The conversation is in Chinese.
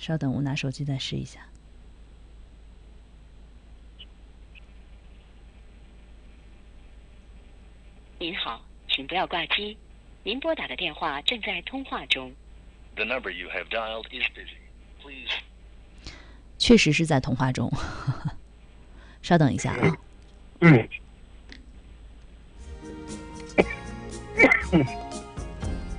稍等，我拿手机再试一下。 您好，请不要挂机，您拨打的电话正在通话中。 The number you have dialed is busy. Please. 确实是在通话中，稍等一下啊。